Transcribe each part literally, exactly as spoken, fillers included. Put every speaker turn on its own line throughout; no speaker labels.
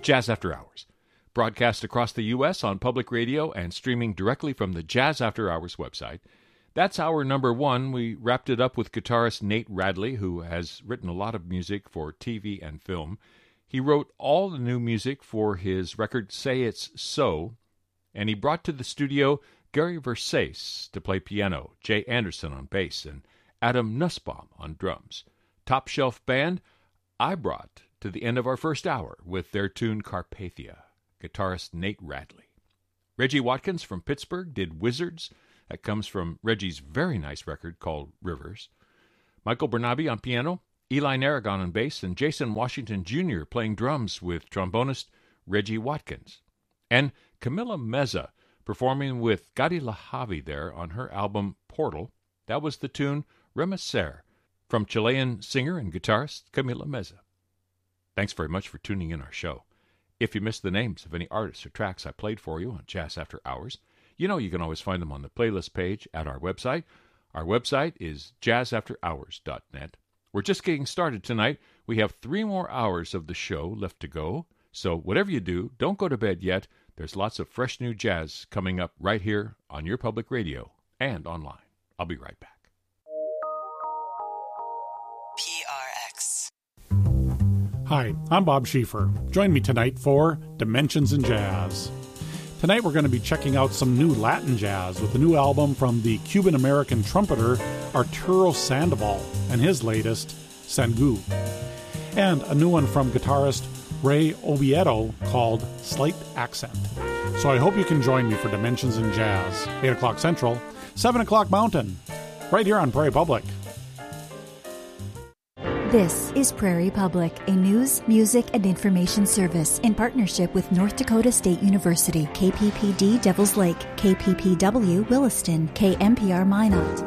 Jazz After Hours, broadcast across the U S on public radio and streaming directly from the Jazz After Hours website. That's hour number one. We wrapped it up with guitarist Nate Radley, who has written a lot of music for T V and film. He wrote all the new music for his record Say It's So, and he brought to the studio Gary Versace to play piano, Jay Anderson on bass, and Adam Nussbaum on drums. Top Shelf Band, I brought to the end of our first hour with their tune Carpathia, guitarist Nate Radley. Reggie Watkins from Pittsburgh did Wizards. That comes from Reggie's very nice record called Rivers. Michael Bernabe on piano, Eli Narragon on bass, and Jason Washington Junior playing drums with trombonist Reggie Watkins. And Camila Meza performing with Gadi Lahavi there on her album Portal. That was the tune Remecer from Chilean singer and guitarist Camila Meza. Thanks very much for tuning in our show. If you missed the names of any artists or tracks I played for you on Jazz After Hours, you know you can always find them on the playlist page at our website. Our website is jazz after hours dot net. We're just getting started tonight. We have three more hours of the show left to go. So whatever you do, don't go to bed yet. There's lots of fresh new jazz coming up right here on your public radio and online. I'll be right back.
P R X.
Hi, I'm Bob Schieffer. Join me tonight for Dimensions in Jazz. Tonight we're going to be checking out some new Latin jazz with a new album from the Cuban-American trumpeter Arturo Sandoval and his latest, Sangu. And a new one from guitarist Ray Oviedo called Slight Accent. So I hope you can join me for Dimensions in Jazz, eight o'clock Central, seven o'clock Mountain, right here on Prairie Public.
This is Prairie Public, a news, music, and information service in partnership with North Dakota State University, K P P D Devils Lake, K P P W Williston, K M P R Minot.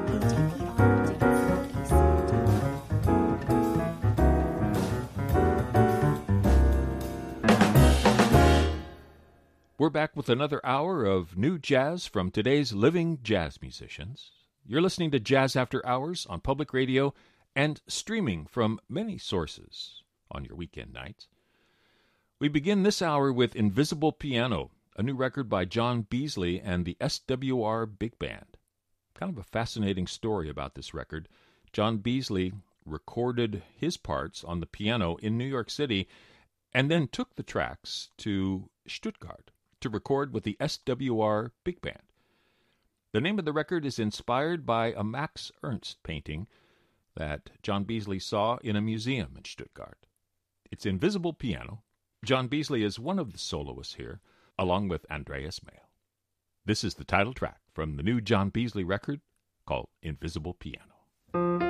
We're back with another hour of new jazz from today's living jazz musicians. You're listening to Jazz After Hours on public radio and streaming from many sources on your weekend nights. We begin this hour with Invisible Piano, a new record by John Beasley and the S W R Big Band. Kind of a fascinating story about this record. John Beasley recorded his parts on the piano in New York City and then took the tracks to Stuttgart to record with the S W R Big Band. The name of the record is inspired by a Max Ernst painting that John Beasley saw in a museum in Stuttgart. It's Invisible Piano. John Beasley is one of the soloists here, along with Andreas Mayle. This is the title track from the new John Beasley record called Invisible Piano.